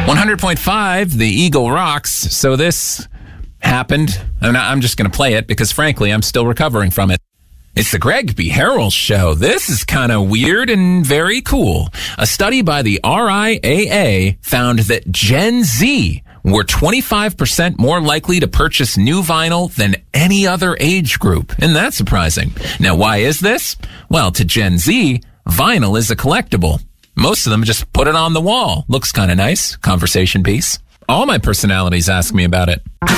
100.5, the Eagle rocks. So this happened, and I'm just going to play it because, frankly, I'm still recovering from it. It's the Greg B. Harrell Show. This is kind of weird and very cool. A study by the RIAA found that Gen Z were 25% more likely to purchase new vinyl than any other age group. Isn't that surprising? Now, why is this? Well, to Gen Z, vinyl is a collectible. Most of them just put it on the wall. Looks kind of nice. Conversation piece. All my personalities ask me about it.